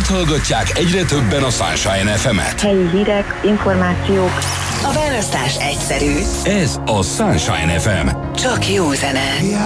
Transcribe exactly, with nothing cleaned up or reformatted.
Miért hallgatják egyre többen a Sunshine ef emet? Helyi hírek, információk. A választás egyszerű. Ez a Sunshine ef em. Csak jó zene.